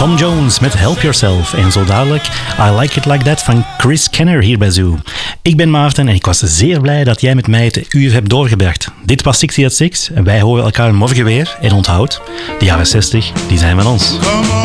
Tom Jones met Help Yourself. En zo dadelijk I Like It Like That van Chris Kenner hier bij Zoo. Ik ben Maarten en ik was zeer blij dat jij met mij het uur hebt doorgebracht. Dit was 60 at 6 en wij horen elkaar morgen weer. En onthoud, de jaren 60, die zijn van ons.